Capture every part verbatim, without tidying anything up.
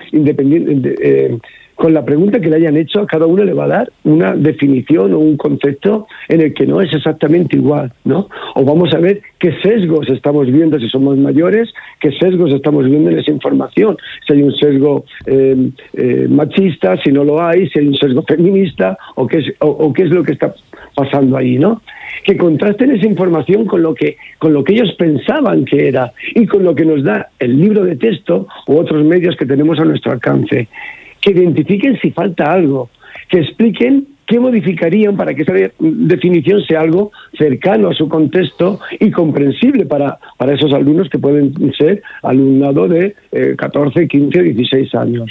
independiente, eh, con la pregunta que le hayan hecho, a cada uno le va a dar una definición o un concepto en el que no es exactamente igual, ¿no? O vamos a ver qué sesgos estamos viendo si somos mayores, qué sesgos estamos viendo en esa información. Si hay un sesgo eh, eh, machista, si no lo hay, si hay un sesgo feminista, o qué es, o, o qué es lo que está pasando ahí, ¿no? Que contrasten esa información con lo que con lo que ellos pensaban que era y con lo que nos da el libro de texto u otros medios que tenemos a nuestro alcance. Que identifiquen si falta algo, que expliquen qué modificarían para que esa definición sea algo cercano a su contexto y comprensible para, para esos alumnos que pueden ser alumnado de eh, catorce, quince, dieciséis años.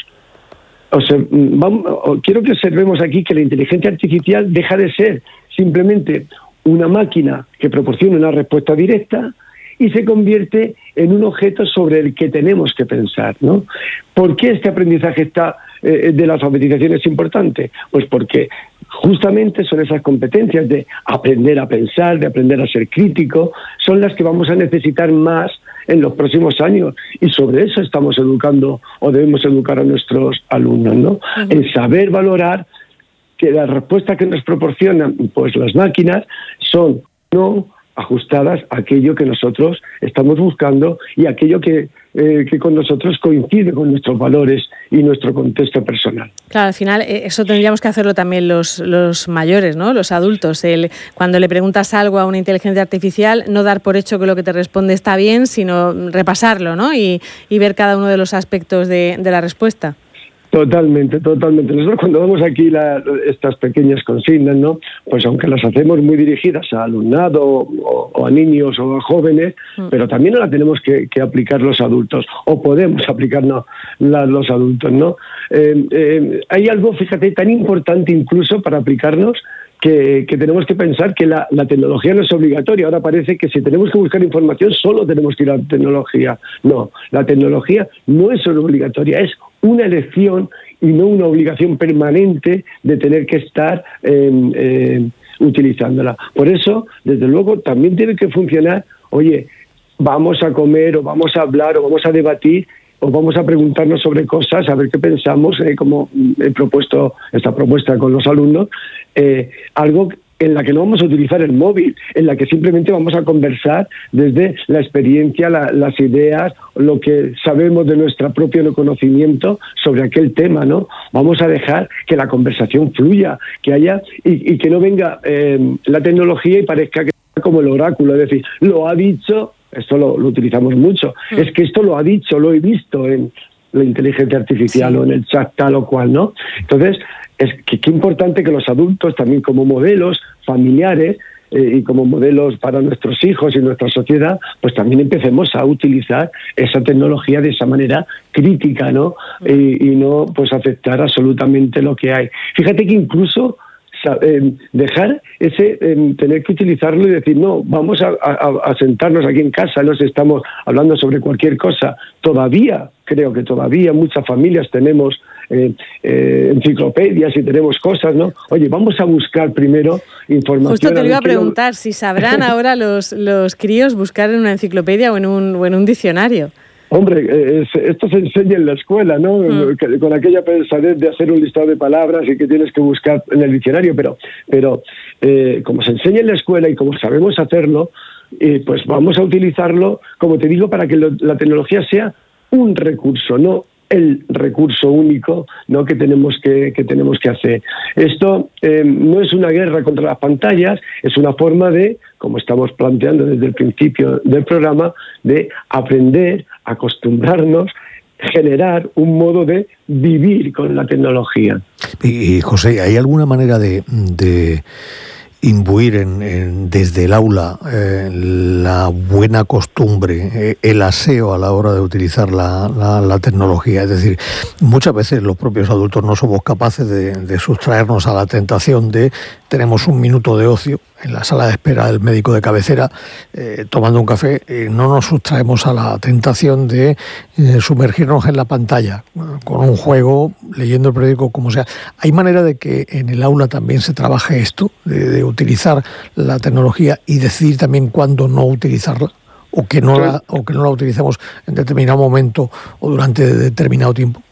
O sea, vamos, quiero que observemos aquí que la inteligencia artificial deja de ser simplemente una máquina que proporciona una respuesta directa y se convierte en un objeto sobre el que tenemos que pensar, ¿no? ¿Por qué este aprendizaje está eh, de la alfabetización es importante? Pues porque justamente son esas competencias de aprender a pensar, de aprender a ser crítico, son las que vamos a necesitar más en los próximos años, y sobre eso estamos educando o debemos educar a nuestros alumnos, ¿no? Uh-huh. En saber valorar que las respuestas que nos proporcionan pues las máquinas son no ajustadas a aquello que nosotros estamos buscando y aquello que, eh, que con nosotros coincide con nuestros valores y nuestro contexto personal. Claro, al final eso tendríamos que hacerlo también los, los mayores, ¿no? Los adultos. El, cuando le preguntas algo a una inteligencia artificial, no dar por hecho que lo que te responde está bien, sino repasarlo, ¿no? Y, y ver cada uno de los aspectos de, de la respuesta. Totalmente, totalmente. Nosotros cuando damos aquí la, estas pequeñas consignas, ¿no? Pues aunque las hacemos muy dirigidas a alumnado o, o a niños o a jóvenes, mm. pero también las tenemos que, que aplicar los adultos, o podemos aplicarnos la, los adultos, ¿no? Eh, eh, hay algo, fíjate, tan importante incluso para aplicarnos, Que, que tenemos que pensar que la, la tecnología no es obligatoria. Ahora parece que si tenemos que buscar información solo tenemos que ir a la tecnología. No, la tecnología no es solo obligatoria, es una elección y no una obligación permanente de tener que estar eh, eh, utilizándola. Por eso, desde luego, también tiene que funcionar, oye, vamos a comer o vamos a hablar o vamos a debatir o vamos a preguntarnos sobre cosas, a ver qué pensamos, eh, como he propuesto esta propuesta con los alumnos, eh, algo en la que no vamos a utilizar el móvil, en la que simplemente vamos a conversar desde la experiencia, la, las ideas, lo que sabemos de nuestro propio conocimiento sobre aquel tema, ¿no? Vamos a dejar que la conversación fluya, que haya y, y que no venga eh, la tecnología y parezca que es como el oráculo, es decir, lo ha dicho. Esto lo, lo utilizamos mucho. Mm. Es que esto lo ha dicho, lo he visto en la inteligencia artificial, sí, o en el chat tal o cual, ¿no? Entonces, es que qué importante que los adultos también como modelos familiares eh, y como modelos para nuestros hijos y nuestra sociedad, pues también empecemos a utilizar esa tecnología de esa manera crítica, ¿no? Mm. Y, y no pues aceptar absolutamente lo que hay. Fíjate que incluso Eh, dejar ese eh, tener que utilizarlo y decir no, vamos a, a, a sentarnos aquí en casa, nos estamos hablando sobre cualquier cosa. Todavía, creo que todavía muchas familias tenemos eh, eh, enciclopedias y tenemos cosas, ¿no? Oye, vamos a buscar primero información. Justo te lo iba a preguntar, si sabrán ahora los, los críos buscar en una enciclopedia o en un, o en un diccionario. Hombre, eh, esto se enseña en la escuela, ¿no? Mm. Con aquella pesadez de hacer un listado de palabras y que tienes que buscar en el diccionario, pero, pero eh, como se enseña en la escuela y como sabemos hacerlo, eh, pues vamos a utilizarlo, como te digo, para que lo, la tecnología sea un recurso, no el recurso único, ¿no? que tenemos que, que tenemos que hacer. Esto eh, no es una guerra contra las pantallas, es una forma de, como estamos planteando desde el principio del programa, de aprender, acostumbrarnos, generar un modo de vivir con la tecnología. Y, y José, ¿hay alguna manera de, de imbuir en, en, desde el aula eh, la buena costumbre, eh, el aseo a la hora de utilizar la, la, la tecnología? Es decir, muchas veces los propios adultos no somos capaces de, de sustraernos a la tentación de tenemos un minuto de ocio en la sala de espera del médico de cabecera eh, tomando un café, y no nos sustraemos a la tentación de eh, sumergirnos en la pantalla con un juego, leyendo el periódico, como sea. ¿Hay manera de que en el aula también se trabaje esto, de, de utilizar la tecnología y decidir también cuándo no utilizarla, o que no la, o que no la utilicemos en determinado momento o durante determinado tiempo?